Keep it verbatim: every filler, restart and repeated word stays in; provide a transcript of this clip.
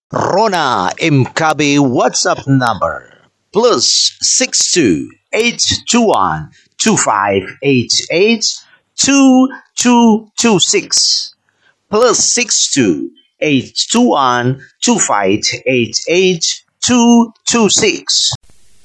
Rona Mkabi WhatsApp number plus six two eight two one two five eight eight two two two six plus six two eight two one two five eight eight two two six.